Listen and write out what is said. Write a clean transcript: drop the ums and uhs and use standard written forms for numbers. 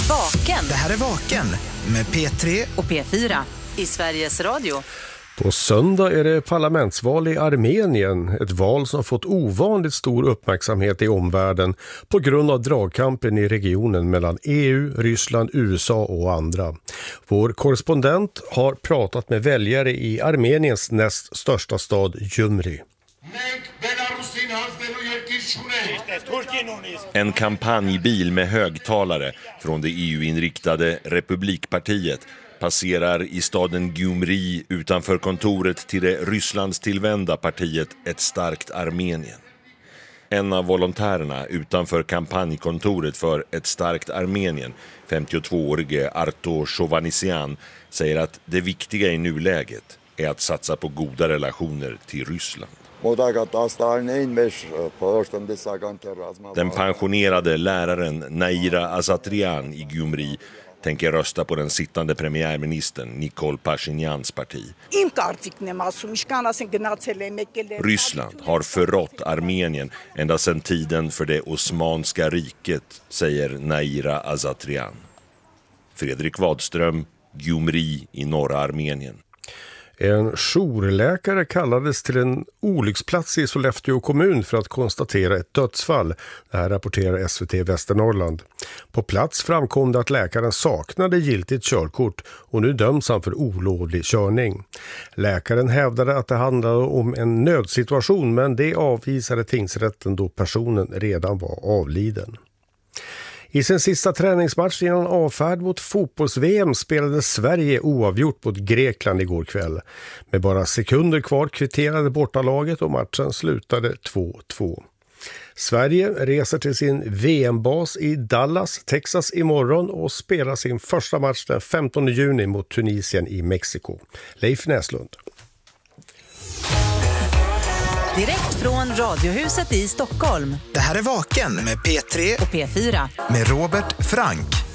Vaken. Det här är Vaken med P3 och P4 i Sveriges Radio. På söndag är det parlamentsval i Armenien, ett val som fått ovanligt stor uppmärksamhet i omvärlden på grund av dragkampen i regionen mellan EU, Ryssland, USA och andra. Vår korrespondent har pratat med väljare i Armeniens näst största stad Gyumri. En kampanjbil med högtalare från det EU-inriktade Republikpartiet passerar i staden Gyumri utanför kontoret till det Rysslands tillvända partiet Ett starkt Armenien. En av volontärerna utanför kampanjkontoret för Ett starkt Armenien, 52-årige Arto Chovanisian, säger att det viktiga i nuläget är att satsa på goda relationer till Ryssland. Den pensionerade läraren Naira Azatrian i Gyumri tänker rösta på den sittande premiärministern Nikol Pashinyans parti. Ryssland har förrått Armenien ända sedan tiden för det Osmanska riket, säger Naira Azatrian. Fredrik Wadström, Gyumri i norra Armenien. En jourläkare kallades till en olycksplats i Sollefteå kommun för att konstatera ett dödsfall. Det här rapporterar SVT Västernorrland. På plats framkom det att läkaren saknade giltigt körkort och nu döms han för olovlig körning. Läkaren hävdade att det handlade om en nödsituation, men det avvisade tingsrätten då personen redan var avliden. I sin sista träningsmatch innan avfärd mot fotbolls-VM spelade Sverige oavgjort mot Grekland igår kväll. Med bara sekunder kvar kvitterade bortalaget och matchen slutade 2-2. Sverige reser till sin VM-bas i Dallas, Texas imorgon och spelar sin första match den 15 juni mot Tunisien i Mexiko. Leif Näslund. Direkt från Radiohuset i Stockholm. Det här är Vaken med P3 och P4 med Robert Frank.